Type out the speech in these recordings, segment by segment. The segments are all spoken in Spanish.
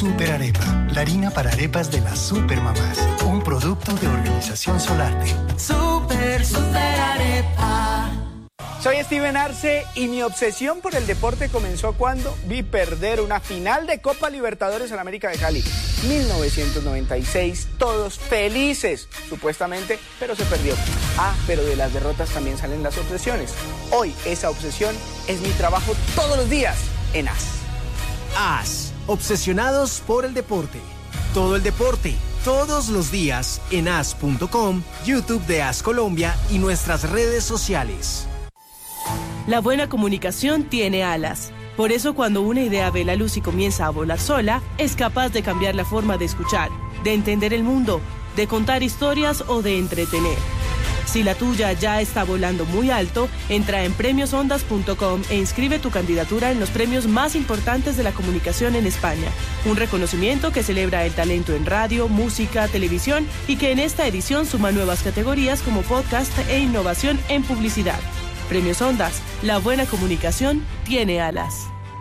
Super Arepa, la harina para arepas de las supermamás. Un producto de Organización Solarte. Super Arepa. Soy Steven Arce y mi obsesión por el deporte comenzó cuando vi perder una final de Copa Libertadores en América de Cali. 1996, todos felices, supuestamente, pero se perdió. Pero de las derrotas también salen las obsesiones. Hoy esa obsesión es mi trabajo todos los días en AS. AS, obsesionados por el deporte. Todo el deporte, todos los días en as.com, YouTube de AS Colombia y nuestras redes sociales. La buena comunicación tiene alas. Por eso cuando una idea ve la luz y comienza a volar sola, es capaz de cambiar la forma de escuchar, de entender el mundo, de contar historias o de entretener. Si la tuya ya está volando muy alto, entra en premiosondas.com e inscribe tu candidatura en los premios más importantes de la comunicación en España. Un reconocimiento que celebra el talento en radio, música, televisión y que en esta edición suma nuevas categorías como podcast e innovación en publicidad. Premios Ondas, la buena comunicación tiene alas.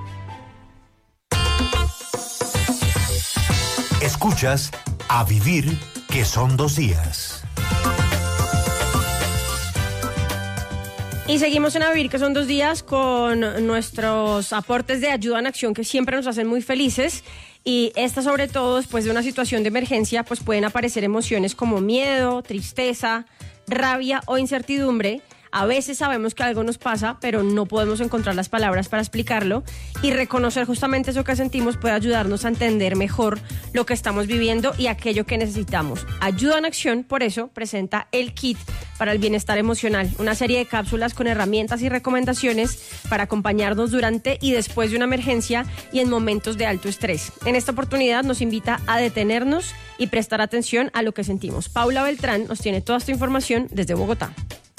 Escuchas A Vivir, que son 2 días. Y seguimos en A Vivir, que son 2 días, con nuestros aportes de ayuda en acción que siempre nos hacen muy felices. Y esta, sobre todo, después de una situación de emergencia, pues pueden aparecer emociones como miedo, tristeza, rabia o incertidumbre. A veces sabemos que algo nos pasa, pero no podemos encontrar las palabras para explicarlo, y reconocer justamente eso que sentimos puede ayudarnos a entender mejor lo que estamos viviendo y aquello que necesitamos. Ayuda en Acción, por eso, presenta el Kit para el Bienestar Emocional, una serie de cápsulas con herramientas y recomendaciones para acompañarnos durante y después de una emergencia y en momentos de alto estrés. En esta oportunidad nos invita a detenernos y prestar atención a lo que sentimos. Paula Beltrán nos tiene toda esta información desde Bogotá.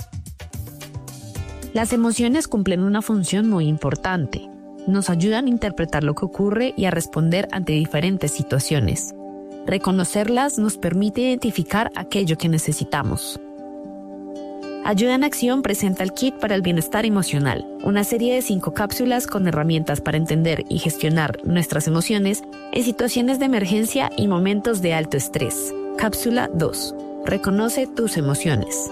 Las emociones cumplen una función muy importante. Nos ayudan a interpretar lo que ocurre y a responder ante diferentes situaciones. Reconocerlas nos permite identificar aquello que necesitamos. Ayuda en Acción presenta el Kit para el Bienestar Emocional, una serie de 5 cápsulas con herramientas para entender y gestionar nuestras emociones en situaciones de emergencia y momentos de alto estrés. Cápsula 2. Reconoce tus emociones.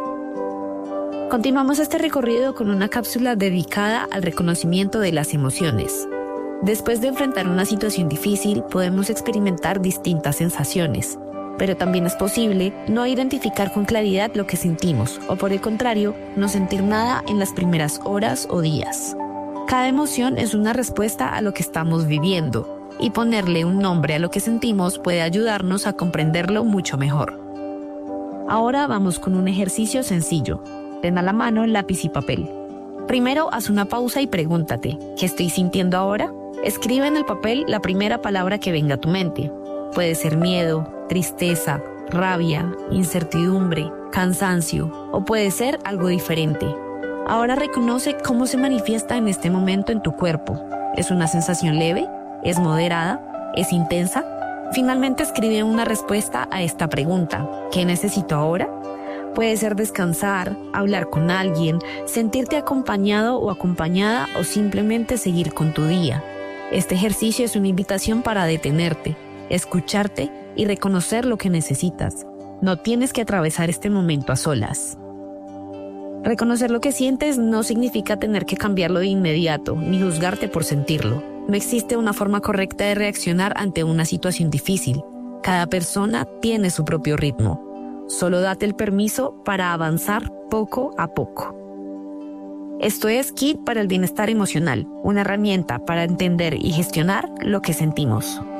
Continuamos este recorrido con una cápsula dedicada al reconocimiento de las emociones. Después de enfrentar una situación difícil, podemos experimentar distintas sensaciones, pero también es posible no identificar con claridad lo que sentimos, o por el contrario, no sentir nada en las primeras horas o días. Cada emoción es una respuesta a lo que estamos viviendo, y ponerle un nombre a lo que sentimos puede ayudarnos a comprenderlo mucho mejor. Ahora vamos con un ejercicio sencillo. Ten a la mano lápiz y papel. Primero, haz una pausa y pregúntate, ¿qué estoy sintiendo ahora? Escribe en el papel la primera palabra que venga a tu mente. Puede ser miedo, tristeza, rabia, incertidumbre, cansancio, o puede ser algo diferente. Ahora reconoce cómo se manifiesta en este momento en tu cuerpo. ¿Es una sensación leve? ¿Es moderada? ¿Es intensa? Finalmente, escribe una respuesta a esta pregunta. ¿Qué necesito ahora? Puede ser descansar, hablar con alguien, sentirte acompañado o acompañada o simplemente seguir con tu día. Este ejercicio es una invitación para detenerte, escucharte y reconocer lo que necesitas. No tienes que atravesar este momento a solas. Reconocer lo que sientes no significa tener que cambiarlo de inmediato ni juzgarte por sentirlo. No existe una forma correcta de reaccionar ante una situación difícil. Cada persona tiene su propio ritmo. Solo date el permiso para avanzar poco a poco. Esto es Kit para el Bienestar Emocional, una herramienta para entender y gestionar lo que sentimos.